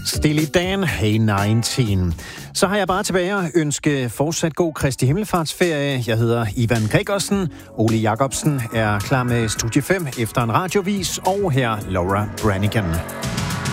Steely Dan, Hey 19. Så har jeg bare tilbage at ønske fortsat god Kristi Himmelfartsferie. Jeg hedder Ivan Gregersen. Ole Jacobsen er klar med Studie 5 efter en radiovis, og her Laura Branigan.